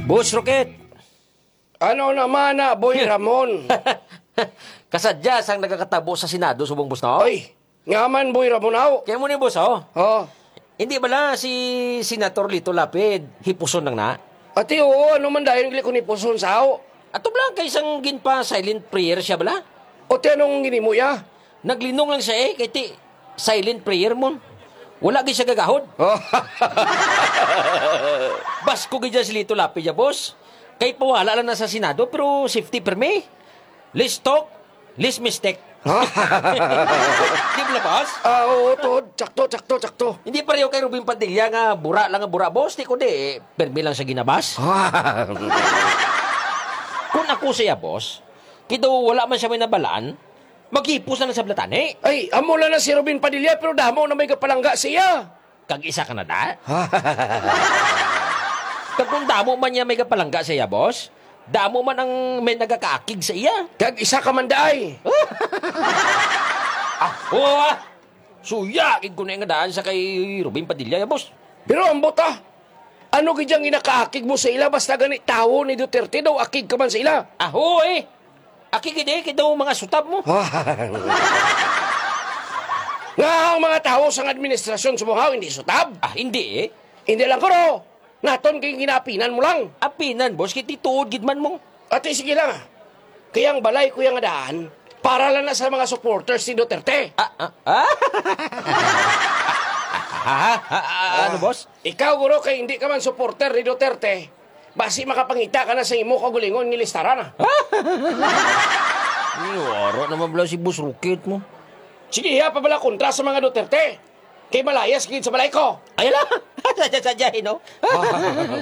Boss Rocket! Ano naman na, Boy Ramon? Kasadyas ang nagkakatabo sa Senado, subong boss na, oh? Oy, ngaman, Boy Ramon, aw. Kaya mo ni boss, oh? Oh. Hindi bala si Senator Lito Lapid, hipuson lang na? Ati, oo, ano man dahil ko ni Puson sao? Ato bala kay isang ginpa silent prayer siya bala? O ti, anong gini mo ya? Naglinong lang siya kay ti silent prayer mo. Wala gid siya gagahod. Oh. Basko gid si Lito Lapid ya, boss. Kay pawala lang na sa Senado pero safety perme. Less talk, less mistake. Di ba, boss? Oo, tod. Tsakto. Hindi pareho kay Rubin Padilla nga bura lang nga bura, boss. Di ko di, permi lang sa ginabas. Kung ako siya, boss, kito wala man siya may nabalaan, maghipos na lang sa blatane. Ay, amo lang na si Robin Padilla, pero damo na may kapalangga siya. Kag isa ka na da? Kag kung damo man niya may kapalangga sa iya, boss, damo man ang may nagakaakig sa iya. Kag isa ka man daay. Suya, kig ko na nga daan sa kay Rubin Padilla, ya, boss. Pero ang buta, ano gidyang inakaakig mo sa ila basta ganit tawo ni Duterte daw akig ka man sa ila? Akig ide, daw mga sutab mo. Nga ang mga tawo sa administrasyon sumuhaw, hindi sutab. Hindi. Hindi lang kuro. Naton kay ginapinan mo lang. Apinan, boss, kiti tuod gidman mo. Ate, sige lang. Kaya ang balay ko yung daan, para lang na sa mga supporters ni Duterte. Ano, boss? Ikaw, guro, kay hindi ka man supporter ni Duterte, basi makapangita ka na sa imo kagulingon ni listaran. Waro naman bala si Boss Rocket mo. Sige, pabala kontra sa mga Duterte. Kay malayas gid sa balay ko. Ay, ala! Sadya-sadyahin, no?